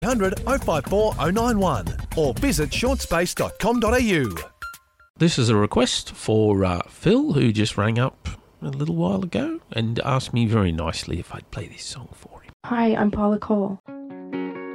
100 054 091 or visit shortspace.com.au. This is a request for Phil, who just rang up a little while ago and asked me very nicely if I'd play this song for him. Hi, I'm Paula Cole.